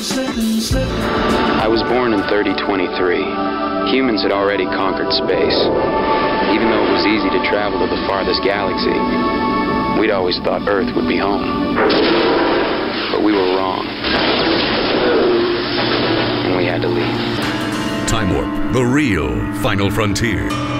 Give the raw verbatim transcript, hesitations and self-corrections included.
I was born in thirty twenty-three. Humans had already conquered space. Even though it was easy to travel to the farthest galaxy, we'd always thought Earth would be home. But we were wrong. And we had to leave. Time Warp, the real final frontier.